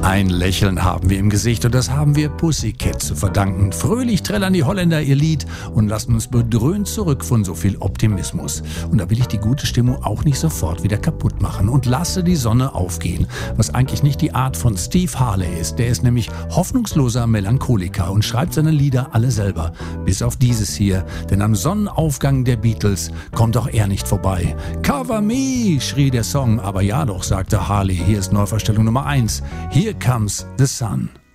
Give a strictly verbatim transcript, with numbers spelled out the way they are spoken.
Ein Lächeln haben wir im Gesicht und das haben wir Pussycat zu verdanken. Fröhlich trällern die Holländer ihr Lied und lassen uns bedröhnt zurück von so viel Optimismus. Und da will ich die gute Stimmung auch nicht sofort wieder kaputt machen und lasse die Sonne aufgehen, was eigentlich nicht die Art von Steve Harley ist. Der ist nämlich hoffnungsloser Melancholiker und schreibt seine Lieder alle selber, bis auf dieses hier, denn am Sonnenaufgang der Beatles kommt auch er nicht vorbei. Cover me, schrie der Song, aber ja doch, sagte Harley, hier ist Neuverstellung Nummer eins. Here comes the sun.